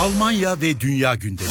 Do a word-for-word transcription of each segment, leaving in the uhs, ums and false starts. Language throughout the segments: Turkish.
Almanya ve dünya gündemi.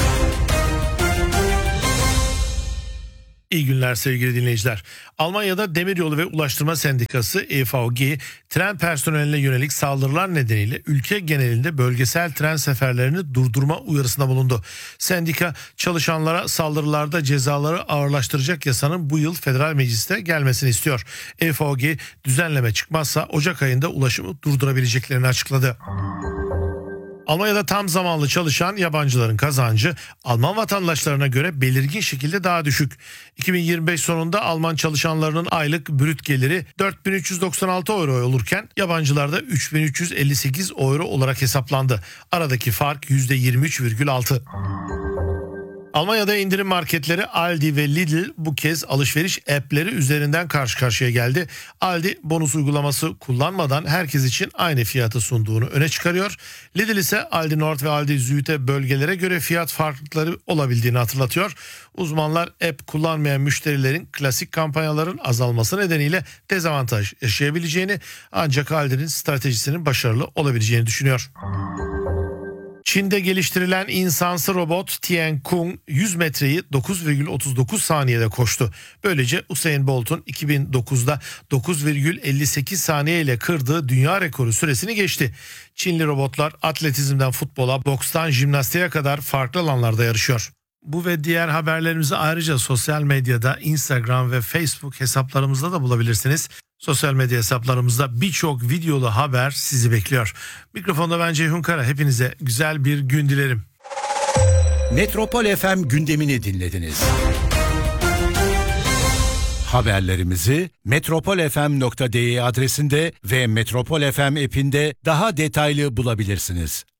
İyi günler sevgili dinleyiciler. Almanya'da Demiryolu ve Ulaştırma Sendikası E V G, tren personeline yönelik saldırılar nedeniyle ülke genelinde bölgesel tren seferlerini durdurma uyarısında bulundu. Sendika, çalışanlara saldırılarda cezaları ağırlaştıracak yasanın bu yıl Federal Meclis'te gelmesini istiyor. E V G, düzenleme çıkmazsa Ocak ayında ulaşımı durdurabileceklerini açıkladı. Almanya'da tam zamanlı çalışan yabancıların kazancı Alman vatandaşlarına göre belirgin şekilde daha düşük. iki bin yirmi beş sonunda Alman çalışanlarının aylık brüt geliri dört bin üç yüz doksan altı euro olurken yabancılarda üç bin üç yüz elli sekiz euro olarak hesaplandı. Aradaki fark yüzde yirmi üç virgül altı. Almanya'da indirim marketleri Aldi ve Lidl bu kez alışveriş app'leri üzerinden karşı karşıya geldi. Aldi bonus uygulaması kullanmadan herkes için aynı fiyatı sunduğunu öne çıkarıyor. Lidl ise Aldi Nord ve Aldi Süd'e bölgelere göre fiyat farklılıkları olabildiğini hatırlatıyor. Uzmanlar app kullanmayan müşterilerin klasik kampanyaların azalması nedeniyle dezavantaj yaşayabileceğini, ancak Aldi'nin stratejisinin başarılı olabileceğini düşünüyor. Çin'de geliştirilen insansı robot Tian-Kung yüz metreyi dokuz virgül otuz dokuz saniyede koştu. Böylece Usain Bolt'un iki bin dokuzda dokuz virgül elli sekiz saniye ile kırdığı dünya rekoru süresini geçti. Çinli robotlar atletizmden futbola, bokstan jimnastiğe kadar farklı alanlarda yarışıyor. Bu ve diğer haberlerimizi ayrıca sosyal medyada, Instagram ve Facebook hesaplarımızda da bulabilirsiniz. Sosyal medya hesaplarımızda birçok videolu haber sizi bekliyor. Mikrofonda ben Ceyhun Kara. Hepinize güzel bir gün dilerim. Metropol F M gündemini dinlediniz. Haberlerimizi metropol f m nokta d e adresinde ve Metropol F M app'inde daha detaylı bulabilirsiniz.